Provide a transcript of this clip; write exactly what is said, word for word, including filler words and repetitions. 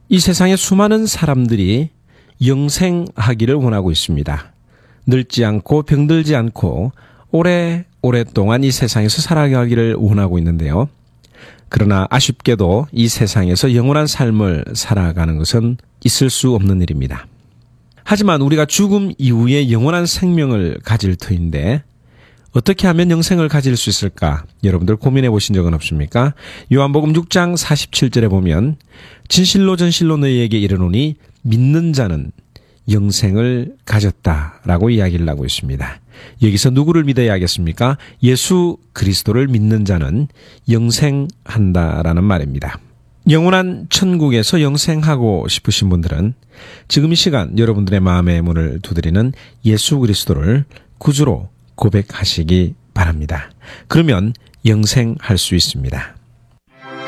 이 세상에 수많은 사람들이 영생하기를 원하고 있습니다. 늙지 않고 병들지 않고 오래 오랫동안 이 세상에서 살아가기를 원하고 있는데요. 그러나 아쉽게도 이 세상에서 영원한 삶을 살아가는 것은 있을 수 없는 일입니다. 하지만 우리가 죽음 이후에 영원한 생명을 가질 터인데 어떻게 하면 영생을 가질 수 있을까? 여러분들 고민해 보신 적은 없습니까? 요한복음 육 장 사십칠 절에 보면 진실로 진실로 너희에게 이르노니 믿는 자는 영생을 가졌다라고 이야기를 하고 있습니다. 여기서 누구를 믿어야 하겠습니까? 예수 그리스도를 믿는 자는 영생한다라는 말입니다. 영원한 천국에서 영생하고 싶으신 분들은 지금 이 시간 여러분들의 마음의 문을 두드리는 예수 그리스도를 구주로 고백하시기 바랍니다. 그러면 영생할 수 있습니다.